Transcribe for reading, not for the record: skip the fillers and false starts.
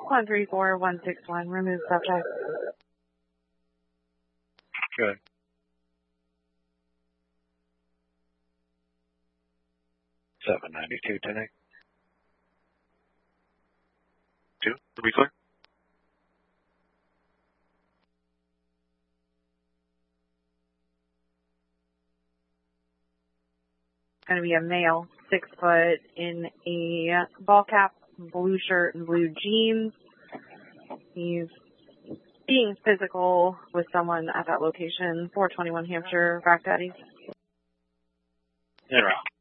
134161, remove subject. Good. $792 today. 2, to be clear. Going to be a male, 6 foot, in a ball cap, blue shirt, and blue jeans. He's being physical with someone at that location, 421 Hampshire, Rack Daddy. In route.